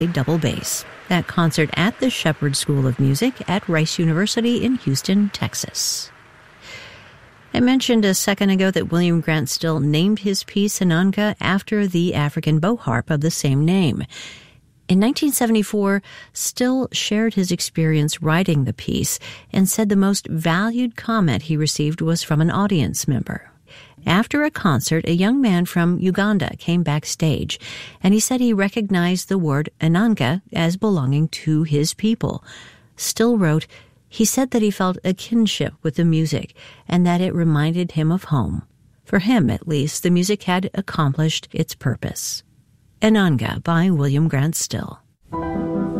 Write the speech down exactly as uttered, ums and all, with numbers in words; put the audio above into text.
double bass. That concert at the Shepherd School of Music at Rice University in Houston, Texas. I mentioned a second ago that William Grant Still named his piece Ananka after the African bow harp of the same name. In nineteen seventy-four, Still shared his experience writing the piece and said the most valued comment he received was from an audience member. After a concert, a young man from Uganda came backstage, and he said he recognized the word Ananka as belonging to his people. Still wrote, he said that he felt a kinship with the music and that it reminded him of home. For him, at least, the music had accomplished its purpose. Ananka by William Grant Still.